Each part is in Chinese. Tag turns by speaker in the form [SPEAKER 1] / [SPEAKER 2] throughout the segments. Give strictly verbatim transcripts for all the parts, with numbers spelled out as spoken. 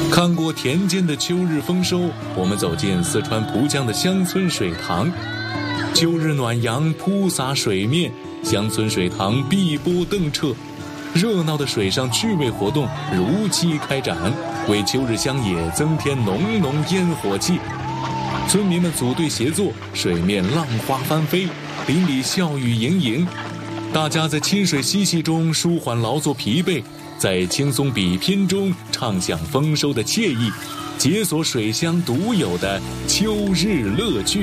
[SPEAKER 1] 看过田间的秋日丰收，我们走进四川蒲江的乡村水塘。秋日暖阳铺洒水面，乡村水塘碧波澄澈，热闹的水上趣味活动如期开展，为秋日乡野增添浓浓烟火气。村民们组队协作，水面浪花翻飞，林里笑语盈盈。大家在清水嬉戏中舒缓劳作疲惫，在轻松比拼中畅享丰收的惬意，解锁水乡独有的秋日乐趣。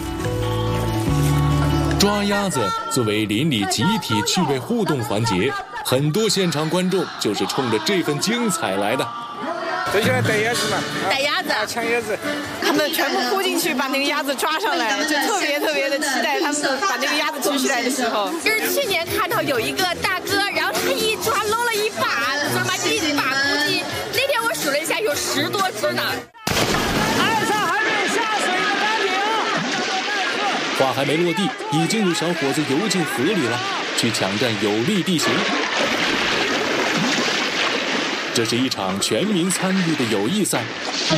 [SPEAKER 1] 抓鸭子作为邻里集体趣味互动环节，很多现场观众就是冲着这份精彩来的。
[SPEAKER 2] 最喜欢逮鸭子嘛，
[SPEAKER 3] 逮鸭子，
[SPEAKER 2] 抢鸭子，
[SPEAKER 3] 他们全部扑进去把那个鸭子抓上来，就特别特别的期待他们把那个鸭子举起来的时候。
[SPEAKER 4] 就是去年看到有一个大哥，然后他一抓搂了一把，抓把一把估计那天我数了一下有十多只呢。
[SPEAKER 5] 岸上还没下水的单顶，
[SPEAKER 1] 话还没落地，已经有小伙子游进河里了，去抢占有利地形。这是一场全民参与的友谊赛。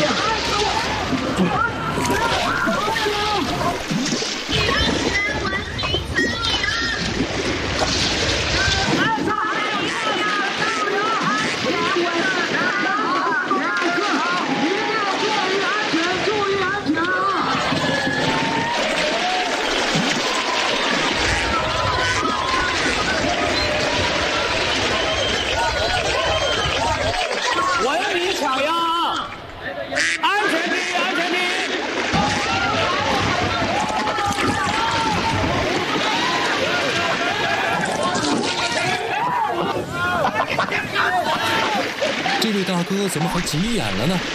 [SPEAKER 1] 这位大哥怎么还急眼了呢？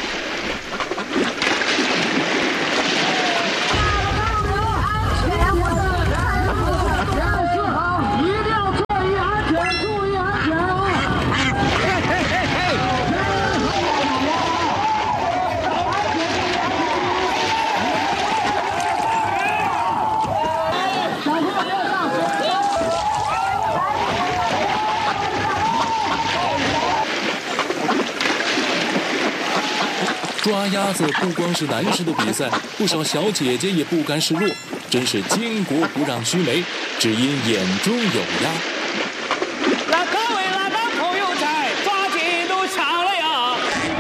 [SPEAKER 1] 抓鸭子不光是男士的比赛，不少小姐姐也不甘示弱，真是巾帼不让须眉，只因眼中有鸭。
[SPEAKER 5] 那各位来帮朋友在抓紧都抢了呀！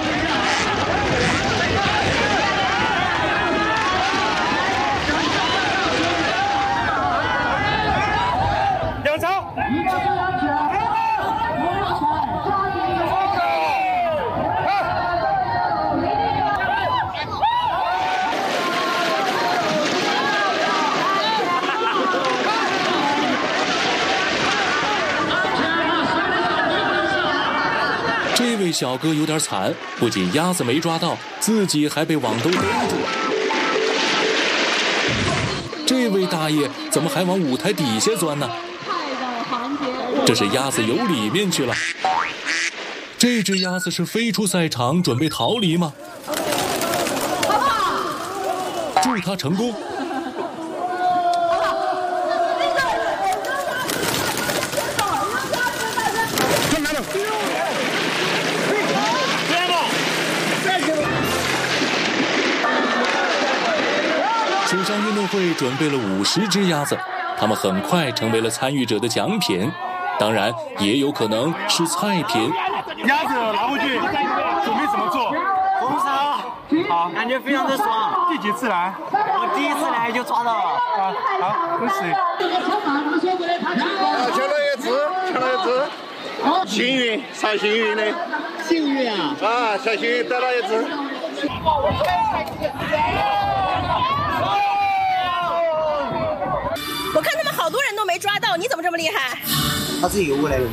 [SPEAKER 2] 两招。
[SPEAKER 1] 这位小哥有点惨，不仅鸭子没抓到，自己还被网兜勒住。这位大爷怎么还往舞台底下钻呢？这是鸭子游里面去了。这只鸭子是飞出赛场准备逃离吗？祝他成功。水上运动会准备了五十只鸭子，它们很快成为了参与者的奖品，当然也有可能是菜品。
[SPEAKER 2] 鸭子拿回去准备怎么做？
[SPEAKER 6] 红烧，好，感觉非常的爽。
[SPEAKER 2] 第几次来？
[SPEAKER 6] 我第一次来就抓到了。
[SPEAKER 2] 啊，好，恭喜！
[SPEAKER 7] 抢到一只，抢到一只，幸运，啥幸运的？
[SPEAKER 6] 幸运啊！
[SPEAKER 7] 啊，小幸运得到一只。
[SPEAKER 3] 我看他们好多人都没抓到，你怎么这么厉害？
[SPEAKER 6] 他自己游过来的。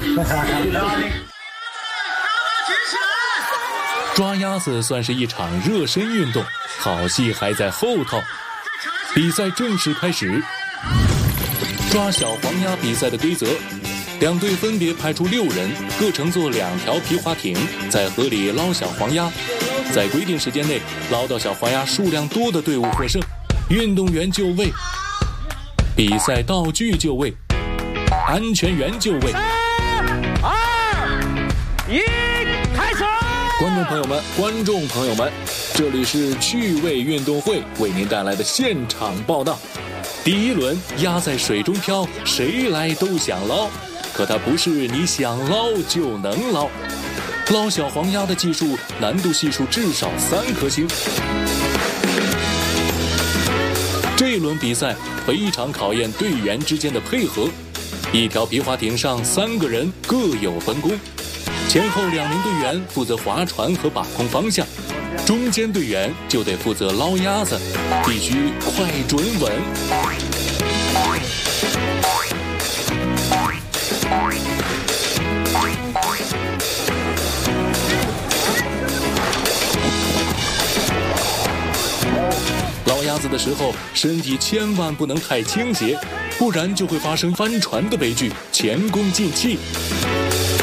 [SPEAKER 1] 抓鸭子算是一场热身运动，好戏还在后头。比赛正式开始。抓小黄鸭比赛的规则：两队分别派出六人，各乘坐两条皮划艇，在河里捞小黄鸭。在规定时间内捞到小黄鸭数量多的队伍获胜。运动员就位，比赛道具就位，安全员就位。
[SPEAKER 5] 三、二、一，开始！
[SPEAKER 1] 观众朋友们，观众朋友们，这里是趣味运动会为您带来的现场报道。第一轮鸭在水中飘，谁来都想捞，可它不是你想捞就能捞。捞小黄鸭的技术难度系数至少三颗星。这一轮比赛非常考验队员之间的配合，一条皮划艇上三个人各有分工。前后两名队员负责划船和把控方向，中间队员就得负责捞鸭子，必须快准稳。捞鸭子的时候，身体千万不能太倾斜，不然就会发生翻船的悲剧，前功尽弃。